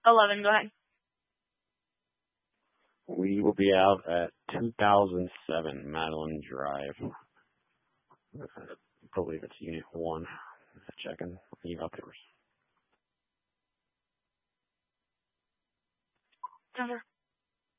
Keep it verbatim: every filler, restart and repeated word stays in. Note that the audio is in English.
eleven, go ahead. We will be out at two thousand seven Madeline Drive. I believe it's Unit one. Checking email papers. Over.